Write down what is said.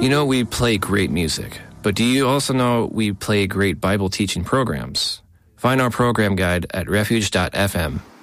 You know, we play great music, but do you also know we play great Bible teaching programs? Find our program guide at refuge.fm.